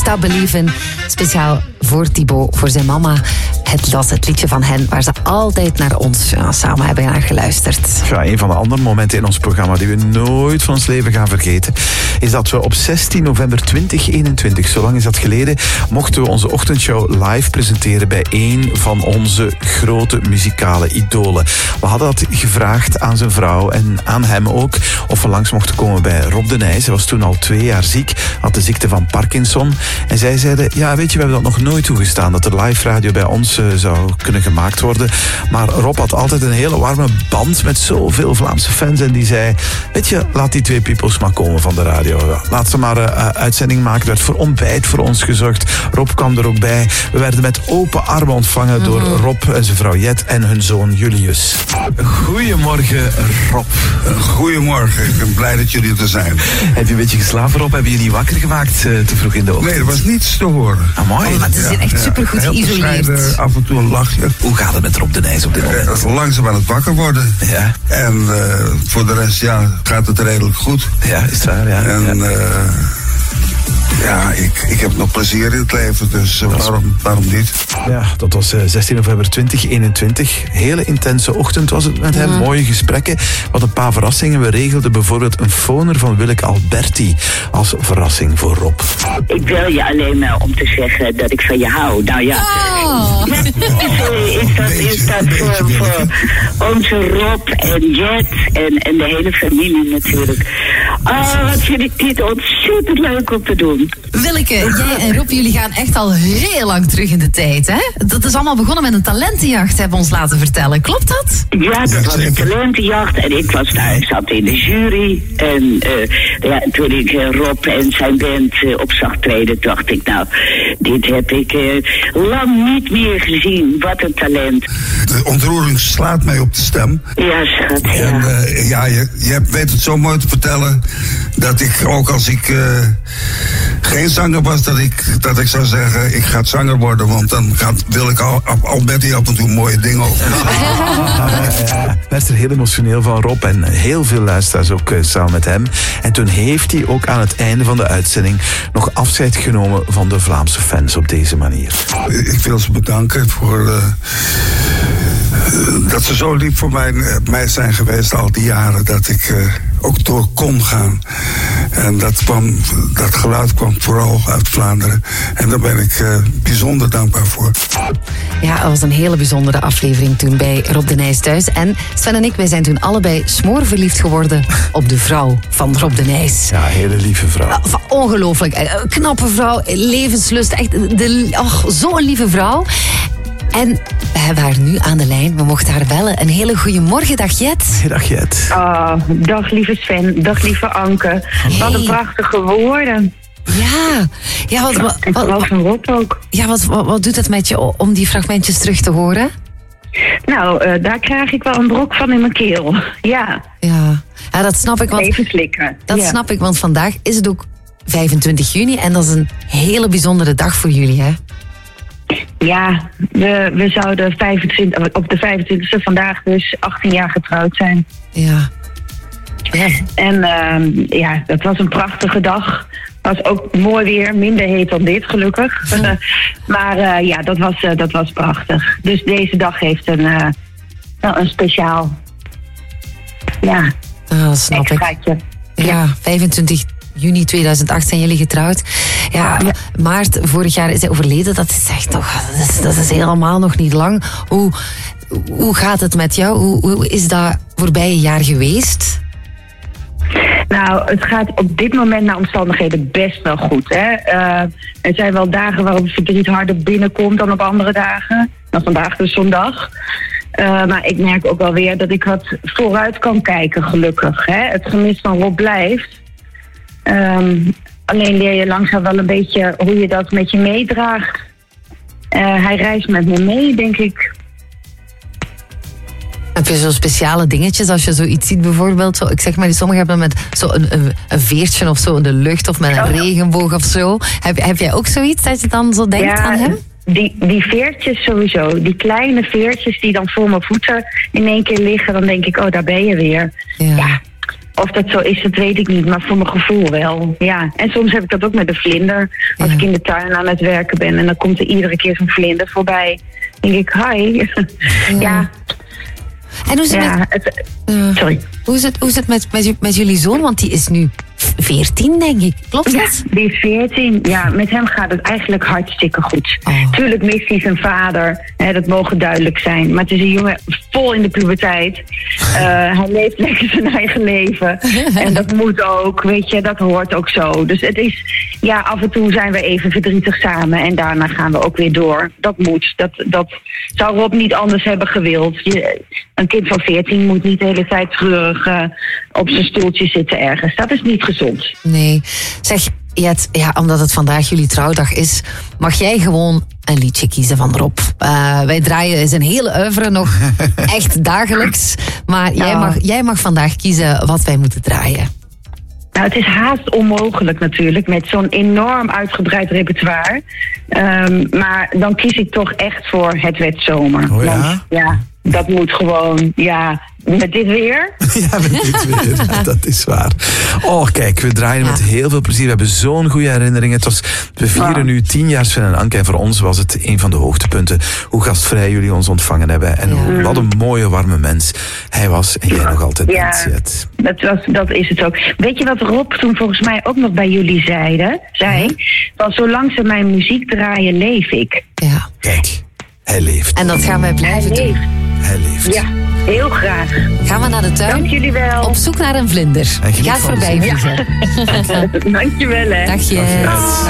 Stop Believin'. Speciaal voor Thibaut, voor zijn mama. Het liedje van hen, waar ze altijd naar ons samen hebben naar geluisterd. Ja, een van de andere momenten in ons programma die we nooit van ons leven gaan vergeten, is dat we op 16 november 2021, zo lang is dat geleden, mochten we onze ochtendshow live presenteren bij een van onze grote muzikale idolen. We hadden dat gevraagd aan zijn vrouw en aan hem ook, of we langs mochten komen bij Rob de Nijs. Hij was toen al 2 jaar ziek, had de ziekte van Parkinson. En zij zeiden, ja, weet je, we hebben dat nog nooit toegestaan, dat er live radio bij ons zou kunnen gemaakt worden. Maar Rob had altijd een hele warme band met zoveel Vlaamse fans en die zei, weet je, laat die 2 peoples maar komen van de radio. Laat ze maar uitzending maken. Er werd voor ontbijt voor ons gezorgd. Rob kwam er ook bij. We werden met open armen ontvangen door Rob en zijn vrouw Jet en hun zoon Julius. Goedemorgen, Rob. Goedemorgen, ik ben blij dat jullie er zijn. Heb je een beetje geslapen, Rob? Hebben jullie wakker gemaakt te vroeg in de ochtend? Nee, er was niets te horen. Ah, mooi. Maar ze zijn echt supergoed geïsoleerd. Af en toe een lachje. Hoe gaat het met Rob de Nijs op dit moment? Langzaam aan het wakker worden. Ja. En voor de rest, gaat het redelijk goed. Ja, is het waar, ja. En ik heb nog plezier in het leven, dus waarom niet? Ja, dat was 16 november 2021. Hele intense ochtend was het met hem. Mooie gesprekken. Wat een paar verrassingen. We regelden bijvoorbeeld een phoner van Willeke Alberti als verrassing voor Rob. Ik wil je alleen maar om te zeggen dat ik van je hou. Nou ja. Oh. Is dat voor onze Rob en Jet en de hele familie natuurlijk. Wat vind ik dit ontzettend leuk om te doen. Willeke, jij en Rob, jullie gaan echt al heel lang terug in de tijd, hè? Dat is allemaal begonnen met een talentenjacht, hebben we ons laten vertellen. Klopt dat? Ja, dat was een talentenjacht en ik was daar, zat in de jury. En toen ik Rob en zijn band op zag treden, dacht ik, nou, dit heb ik lang niet meer gezien. Wat een talent. De ontroering slaat mij op de stem. Ja, schat, ja. En je weet het zo mooi te vertellen dat ik, ook als ik geen zanger was, dat ik zou zeggen, ik ga zanger worden, want dan wil ik Alberti af en toe mooie dingen over. Werd er heel emotioneel van Rob en heel veel luisteraars ook samen met hem. En toen heeft hij ook aan het einde van de uitzending nog afscheid genomen van de Vlaamse fans op deze manier. Ik wil ze bedanken voor dat ze zo lief voor mij zijn geweest al die jaren, dat ik ook door kon gaan. En dat geluid kwam vooral uit Vlaanderen. En daar ben ik bijzonder dankbaar voor. Ja, dat was een hele bijzondere aflevering toen bij Rob de Nijs thuis. En Sven en ik, wij zijn toen allebei smoorverliefd geworden op de vrouw van Rob de Nijs. Ja, hele lieve vrouw. Ongelooflijk. Knappe vrouw, levenslust. Echt zo'n lieve vrouw. En we hebben haar nu aan de lijn. We mochten haar bellen. Een hele goede morgen, dag Jet. Dag Jet. Dag lieve Sven, dag lieve Anke. Hey. Wat een prachtige woorden. Ja, en vooral van Rob ook. Ja, wat doet het met je om die fragmentjes terug te horen? Nou, daar krijg ik wel een brok van in mijn keel. Ja, dat snap ik. Even slikken. Dat snap ik, want vandaag is het ook 25 juni en dat is een hele bijzondere dag voor jullie, hè? Ja, we zouden op de 25e vandaag dus 18 jaar getrouwd zijn. Ja. En dat was een prachtige dag. Het was ook mooi weer, minder heet dan dit, gelukkig. Maar dat was prachtig. Dus deze dag heeft een speciaal, dat snap ik. Ja, 25 juni 2008 zijn jullie getrouwd. Ja, maart vorig jaar is hij overleden. Dat is echt toch, dat is helemaal nog niet lang. Hoe gaat het met jou? Hoe is dat voorbije jaar geweest? Nou, het gaat op dit moment naar omstandigheden best wel goed. Hè? Er zijn wel dagen waarop het verdriet harder binnenkomt dan op andere dagen. Nou, vandaag dus zondag. Maar ik merk ook wel weer dat ik wat vooruit kan kijken, gelukkig. Hè? Het gemis van Rob blijft. Alleen leer je langzaam wel een beetje hoe je dat met je meedraagt. Hij reist met me mee, denk ik. Heb je zo speciale dingetjes als je zoiets ziet bijvoorbeeld? Zo, ik zeg maar, sommigen hebben met zo een veertje of zo in de lucht of met een regenboog of zo. Heb jij ook zoiets dat je dan zo denkt aan hem? Die veertjes sowieso. Die kleine veertjes die dan voor mijn voeten in één keer liggen. Dan denk ik, daar ben je weer. Ja. Of dat zo is, dat weet ik niet, maar voor mijn gevoel wel. Ja, en soms heb ik dat ook met de vlinder. Als ik in de tuin aan het werken ben en dan komt er iedere keer zo'n vlinder voorbij. Dan denk ik, hi. Ja. En hoe is het sorry. Hoe is het met jullie zoon? Want die is nu 14, denk ik. Klopt dat? Ja, die is 14. Ja, met hem gaat het eigenlijk hartstikke goed. Tuurlijk mist hij zijn vader. Dat mogen duidelijk zijn. Maar het is een jongen vol in de puberteit. Hij leeft lekker zijn eigen leven. En dat moet ook, weet je. Dat hoort ook zo. Dus het is, ja, af en toe zijn we even verdrietig samen. En daarna gaan we ook weer door. Dat moet. Dat zou Rob niet anders hebben gewild. Een kind van 14 moet niet de hele tijd treurig op zijn stoeltje zitten ergens. Dat is niet gezond. Nee. Zeg, Jet, omdat het vandaag jullie trouwdag is, mag jij gewoon een liedje kiezen van Rob. Wij draaien zijn hele oeuvre nog echt dagelijks. Maar jij mag vandaag kiezen wat wij moeten draaien. Nou, het is haast onmogelijk natuurlijk, met zo'n enorm uitgebreid repertoire. Maar dan kies ik toch echt voor Het werd zomer. Oh ja? Want, ja, dat moet gewoon, met dit weer. Ja, met dit weer, dat is waar. Oh, kijk, we draaien met heel veel plezier. We hebben zo'n goede herinneringen. We vieren nu 10 jaar Sven en Anke. En voor ons was het een van de hoogtepunten. Hoe gastvrij jullie ons ontvangen hebben. En wat een mooie, warme mens hij was. En jij nog altijd bent, Jet. Dat is het ook. Weet je wat Rob toen volgens mij ook nog bij jullie zei? Van zolang ze mijn muziek draaien, leef ik. Ja. Kijk, hij leeft. En dat gaan wij blijven doen. Hij leeft. Ja, heel graag. Gaan we naar de tuin? Dank jullie wel. Op zoek naar een vlinder. Gaat voorbij vliegen. Dank je wel, hè. Dag je.